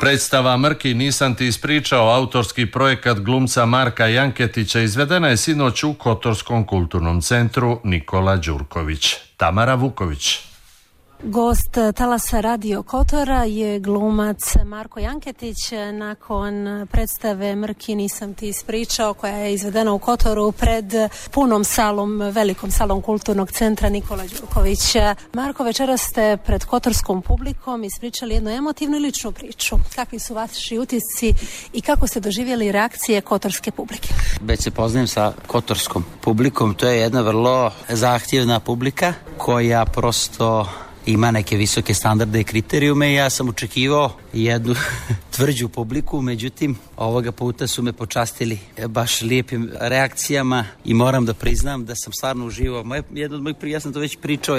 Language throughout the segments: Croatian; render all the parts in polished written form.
Predstava Mrki nisam ti ispričao, autorski projekat glumca Marka Janketića, izvedena je sinoć u Kotorskom kulturnom centru Nikola Đurković. Tamara Vuković. Gost Talasa Radio Kotora je glumac Marko Janketić. Nakon predstave Mrki nisam ti ispričao, koja je izvedena u Kotoru pred punom salom, velikom salom Kulturnog centra Nikola Đurković. Marko, večeras ste pred kotorskom publikom ispričali jednu emotivnu i ličnu priču. Kakvi su vaši utisci i kako ste doživjeli reakcije kotorske publike? Već se poznajem sa kotorskom publikom. To je jedna vrlo zahtjevna publika koja prosto ima neke visoke standarde i kriterijume i ja sam očekivao jednu tvrđu publiku, međutim ovoga puta su me počastili baš lijepim reakcijama i moram da priznam da sam stvarno uživao. Ja sam to već pričao,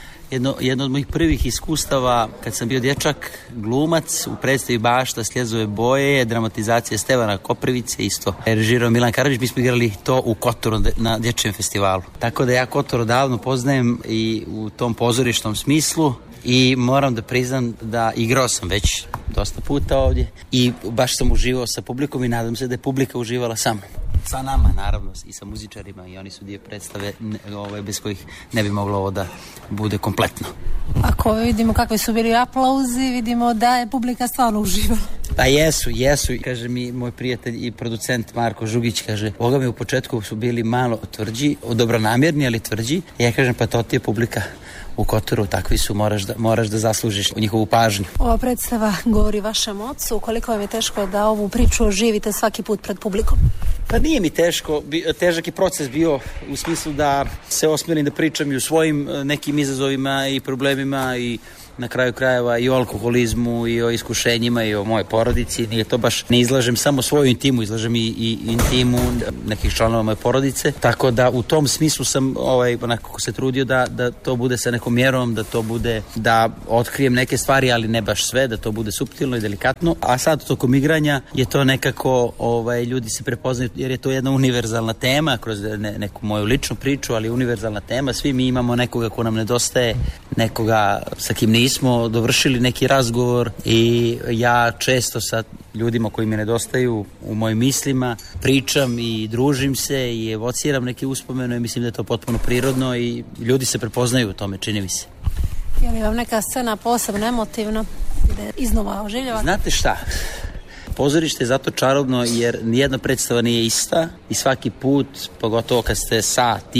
jedno od mojih prvih iskustava kad sam bio dječak glumac u predstavi Bašta Sljezove boje, dramatizacija Stevana Koprivice, isto režirao Milan Karadžić. Mi smo igrali to u Kotoru na dječjem festivalu. Tako da ja Kotor odavno poznajem i u tom pozorišnom smislu i moram da priznam da igrao sam već dosta puta ovdje i baš sam uživao sa publikom i nadam se da je publika uživala sa mnom. Sa nama, naravno, i sa muzičarima, i oni su dio predstave bez kojih ne bi moglo ovo da bude kompletno. Ako vidimo kakvi su bili aplauzi, vidimo da je publika stvarno uživala. Pa jesu. Kaže mi moj prijatelj i producent Marko Žugić, kaže, ovoga mi u početku su bili malo tvrđi, dobronamjerni, ali tvrđi. Ja kažem, pa to ti je publika u Kotoru, takvi su, moraš da zaslužiš njihovu pažnju. Ova predstava govori vašem ocu. Koliko vam je teško da ovu priču oživite svaki put pred publikom? Pa nije mi teško, težak je proces bio u smislu da se osmijelim da pričam i o svojim nekim izazovima i problemima i na kraju krajeva i o alkoholizmu i o iskušenjima i o mojoj porodici. Nije to baš, ne izlažem samo svoju intimu, izlažem i intimu nekih članova moje porodice. Tako da u tom smislu sam onako se trudio da to bude sa nekom mjerom, da to bude, da otkrijem neke stvari, ali ne baš sve, da to bude suptilno i delikatno. A sad tokom igranja je to nekako, ljudi se prepoznaju jer je to jedna univerzalna tema kroz neku moju ličnu priču, ali univerzalna tema. Svi mi imamo nekoga ko nam nedostaje, nekoga sa kim nismo dovršili neki razgovor i ja često sa ljudima koji mi nedostaju u mojim mislima pričam i družim se i evociram neke uspomene i mislim da je to potpuno prirodno i ljudi se prepoznaju u tome, čini mi se. Je li vam neka scena posebno emotivna ide iznova oživljava? Znate šta? Pozorište je zato čarobno jer nijedna predstava nije ista i svaki put, pogotovo kad ste sat i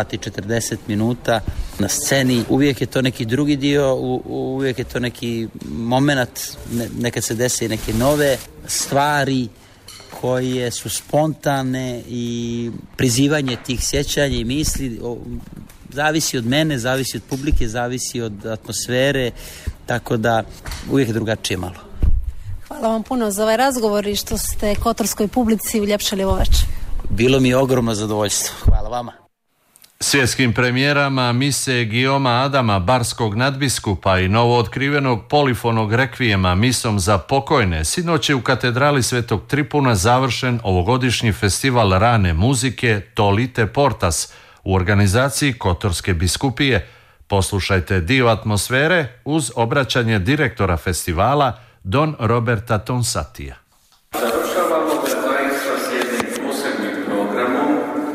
40 minuta na sceni, uvijek je to neki drugi dio, uvijek je to neki moment, nekad se desi neke nove stvari koje su spontane i prizivanje tih sjećanja i misli zavisi od mene, zavisi od publike, zavisi od atmosfere, tako da uvijek je drugačije malo. Hvala vam puno za ovaj razgovor i što ste kotorskoj publici uljepšali ovo večer. Bilo mi je ogromno zadovoljstvo. Hvala vama. Svjetskim premijerama mise Gioma Adama, barskog nadbiskupa i novootkrivenog polifonog rekvijema Misom za pokojne, sinoć je u katedrali Svetog Tripuna završen ovogodišnji festival rane muzike Tolite Portas u organizaciji Kotorske biskupije. Poslušajte dio atmosfere uz obraćanje direktora festivala Don Roberta Tonsatija. Završavamo ga zaista s jednim posebnim programom,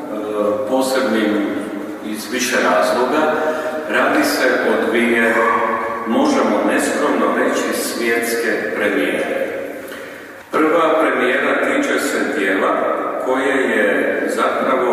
posebnim iz više razloga. Radi se o dvije, možemo neskromno reći, svjetske premijere. Prva premijera tiče se djela koje je zapravo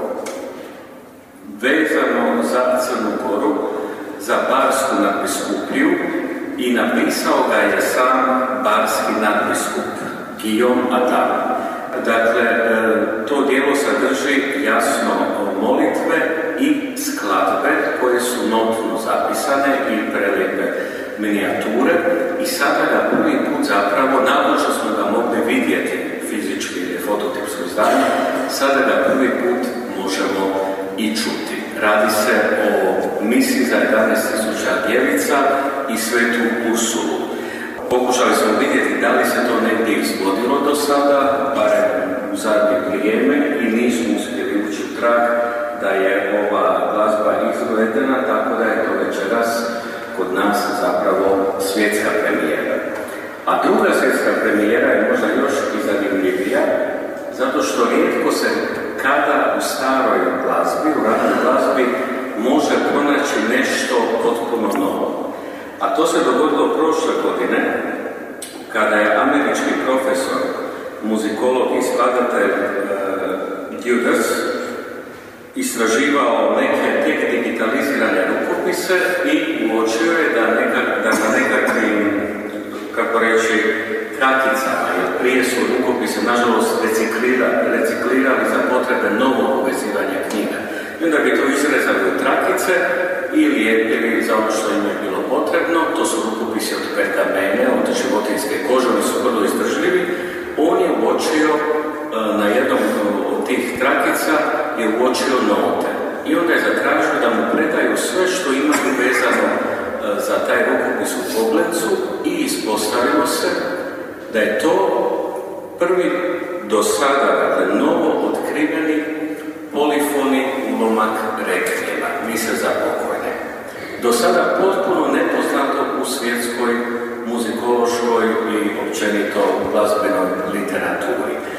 vezano za Crnu Goru, za barsku nadbiskupiju, i napisao ga je sam barski nadbiskup Guillaume Adam. Dakle, to djelo sadrži jasno molitve i skladbe koje su notno zapisane i prelijepe minijature i sada ga prvi put zapravo, nakon što smo ga mogli vidjeti fizički ili fototipsko izdanje, sada ga prvi put možemo i čuti. Radi se o misi za 11.000 djevica i svetu Ursulu. Pokušali smo vidjeti da li se to negdje izvodilo do sada, barem u zadnje vrijeme, i nismo uspjeli ući u trag da je ova glazba izvedena, tako da je to večeras kod nas zapravo svjetska premijera. A druga svjetska premijera je možda još i zanimljivija, zato što rijetko se kada u staroj glazbi, u ranoj glazbi, može pronaći nešto potpuno novo. A to se dogodilo prošle godine, kada je američki profesor, muzikolog i skladatelj Judas istraživao neke tek digitalizirane rukopise i uočio je da na nekakvim, kako reći, kraticama, jer prije su rukopise nažalost reciklirali za potrebe novog povezivanja knjiga. I onda bi to izrezali u trakice i lijepili za ono što im je bilo potrebno. To su rukopisi od pergamene, od životinjske kože, oni su vrlo izdržljivi. On je uočio na jednom od tih trakica je uočio note. I onda je zatražio da mu predaju sve što imaju vezano za taj rukopis u Koblencu i ispostavilo se da je to prvi do sada, dakle, novo otkriveni polifoni ulomak rekvijema, mise za pokojne. Do sada potpuno nepoznato u svjetskoj muzikološkoj i općenito glazbenoj literaturi.